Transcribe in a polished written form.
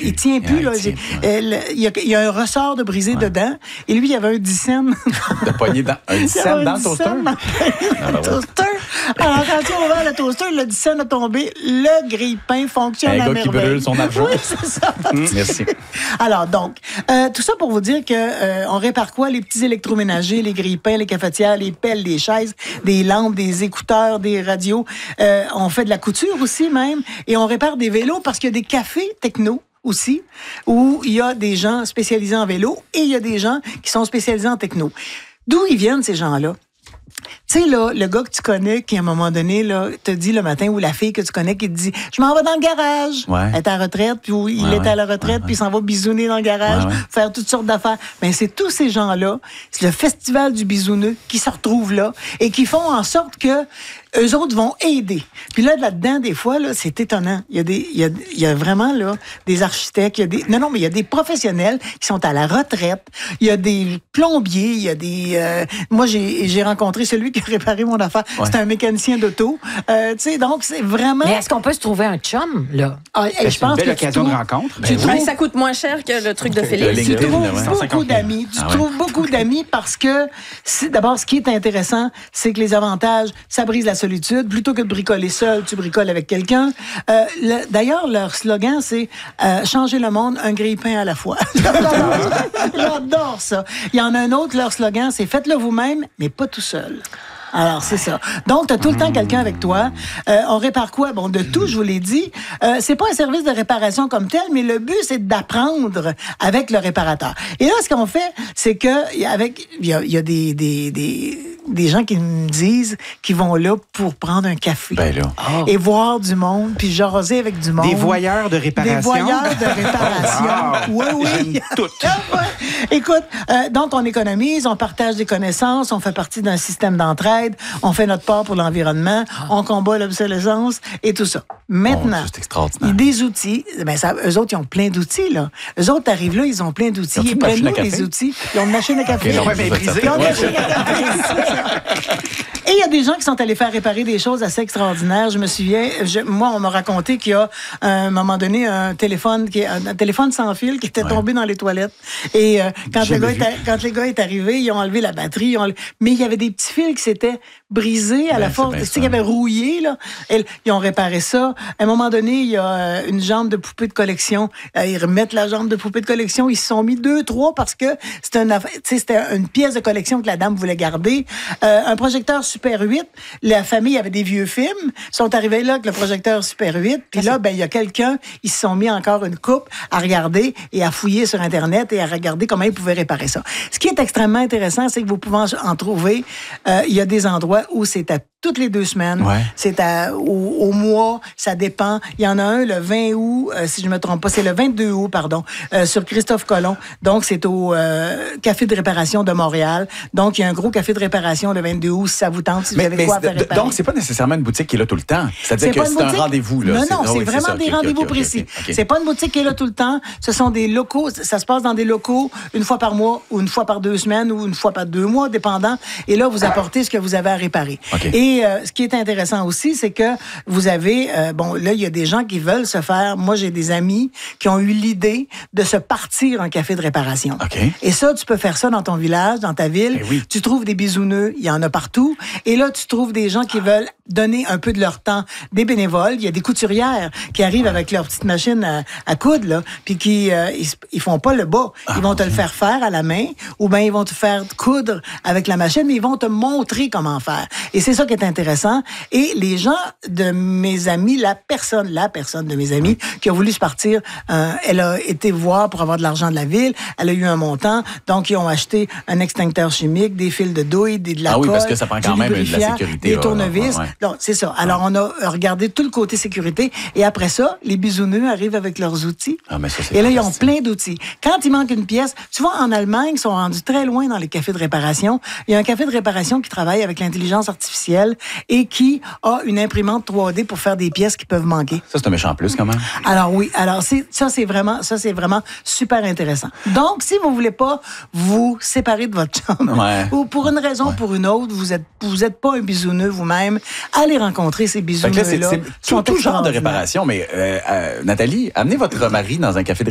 il tient plus. Là. Il y a un ressort de brisé dedans. Et lui, il y avait un 10 cents. De poignée dans un 10 cents dans le toaster? Toaster. Alors, quand tu as ouvert le toaster, le 10 cents a tombé. Le grille-pain fonctionne à merveille. Un gars qui brûle son argent. Oui, c'est ça. Merci. Alors, donc, tout ça pour vous dire que on répare quoi? Les petits électroménagers, les grille-pains, les cafetières, les pelles, les chaises, des lampes, des écouteurs, des radios. On fait de la couture aussi même. Et on répare des vélos parce qu'il y a des cafés techno aussi, où il y a des gens spécialisés en vélo et il y a des gens qui sont spécialisés en techno. D'où ils viennent, ces gens-là? Tu sais, là, le gars que tu connais qui, à un moment donné, là, te dit le matin, ou la fille que tu connais qui te dit « Je m'en vais dans le garage. » Elle est à la retraite, puis il est à la retraite, puis il s'en va bisouner dans le garage, faire toutes sortes d'affaires. Mais c'est tous ces gens-là, c'est le festival du bisouneux qui se retrouvent là et qui font en sorte que eux autres vont aider. Puis là-dedans, des fois, là, c'est étonnant. Il y a vraiment, là, des architectes, mais il y a des professionnels qui sont à la retraite. Il y a des plombiers, il y a des, moi, j'ai rencontré celui qui a réparé mon affaire. C'est un mécanicien d'auto. Tu sais, donc, c'est vraiment. Mais est-ce qu'on peut se trouver un chum, là? Je pense c'est une belle que occasion de rencontre. Ça coûte moins cher que le truc de Félix. Tu trouves beaucoup d'amis. Tu trouves beaucoup d'amis parce que, d'abord, ce qui est intéressant, c'est que les avantages, ça brise la solitude. Plutôt que de bricoler seul, tu bricoles avec quelqu'un. D'ailleurs, leur slogan, c'est changer le monde un grille-pain à la fois. J'adore ça. Il y en a un autre, leur slogan, c'est faites-le vous-même, mais pas tout seul. Alors, c'est ça. Donc, tu as tout le temps quelqu'un avec toi. On répare quoi? Bon, de tout, je vous l'ai dit. C'est pas un service de réparation comme tel, mais le but, c'est d'apprendre avec le réparateur. Et là, ce qu'on fait, c'est que il y a des gens qui me disent qu'ils vont là pour prendre un café. Ben là. Et voir du monde, puis jaser avec du monde. Des voyeurs de réparation. Des voyeurs de réparation. Wow. Oui. J'aime tout. Écoute, donc on économise, on partage des connaissances, on fait partie d'un système d'entraide, on fait notre part pour l'environnement, on combat l'obsolescence et tout ça. Maintenant, c'est extraordinaire. des outils, ben ça, eux autres, ils ont plein d'outils, là. Eux autres arrivent là, ils ont plein d'outils. Ils prennent nous les outils. Ils ont une machine à café. Okay, non, mais brisé. Ils ont une machine à café. Et il y a des gens qui sont allés faire réparer des choses assez extraordinaires. Je me souviens, moi, on m'a raconté qu'il y a, à un moment donné, un téléphone sans fil qui était tombé dans les toilettes. Et quand le gars est arrivé, ils ont enlevé la batterie. Mais il y avait des petits fils qui s'étaient brisés à la force. Tu sais, qui avaient rouillé, là. Ils ont réparé ça. À un moment donné, il y a une jambe de poupée de collection. Ils remettent la jambe de poupée de collection. Ils se sont mis 2, 3 parce que c'était une pièce de collection que la dame voulait garder. Un projecteur Super 8. La famille avait des vieux films. Ils sont arrivés là avec le projecteur Super 8. Puis là, il y a quelqu'un, ils se sont mis encore une coupe à regarder et à fouiller sur Internet et à regarder comment ils pouvaient réparer ça. Ce qui est extrêmement intéressant, c'est que vous pouvez en trouver. Il y a des endroits où c'est à toutes les 2 semaines. C'est au mois, ça dépend. Il y en a un le 20 août, si je ne me trompe pas, c'est le 22 août, pardon, sur Christophe Colomb. Donc, c'est au Café de réparation de Montréal. Donc, il y a un gros café de réparation le 22 août, si ça vous tente, si vous avez quoi à faire réparer. Donc, c'est pas nécessairement une boutique qui est là tout le temps. C'est-à-dire que c'est un rendez-vous, là. Non, c'est vraiment des rendez-vous précis. C'est pas une boutique qui est là tout le temps. Ce sont des locaux. Ça se passe dans des locaux une fois par mois ou une fois par 2 semaines ou une fois par 2 mois, dépendant. Et là, vous apportez ce que vous avez à réparer. Et ce qui est intéressant aussi, c'est que vous avez... là, il y a des gens qui veulent se faire... Moi, j'ai des amis qui ont eu l'idée de se partir un café de réparation. Et ça, tu peux faire ça dans ton village, dans ta ville. Tu trouves des bisouneux, il y en a partout. Et là, tu trouves des gens qui veulent donner un peu de leur temps, des bénévoles. Il y a des couturières qui arrivent avec leur petite machine à coudre, là, puis qui ils font pas le bas. Ils vont te le faire à la main, ou bien ils vont te faire coudre avec la machine, mais ils vont te montrer comment faire. Et c'est ça qui est intéressant. Et les gens de mes amis, la personne de mes amis qui a voulu se partir, elle a été voir pour avoir de l'argent de la ville. Elle a eu un montant. Donc, ils ont acheté un extincteur chimique, des fils de douille, de la colle, parce que ça prend quand même de la sécurité. Des tournevis. Donc, c'est ça. Alors, on a regardé tout le côté sécurité. Et après ça, les bisouneux arrivent avec leurs outils. Et là, ils ont plein d'outils. Quand il manque une pièce, tu vois, en Allemagne, ils sont rendus très loin dans les cafés de réparation. Il y a un café de réparation qui travaille avec l'intelligence artificielle et qui a une imprimante 3D pour faire des pièces qui peuvent manquer. Ça, c'est un méchant plus, quand même. Alors oui. Alors, ça, c'est vraiment super intéressant. Donc, si vous voulez pas vous séparer de votre chum, ou pour une raison ou pour une autre, vous êtes pas un bisouneux vous-même, allez rencontrer ces bisouneux-là. C'est tout genre de réparation, mais Nathalie, amenez votre mari dans un café de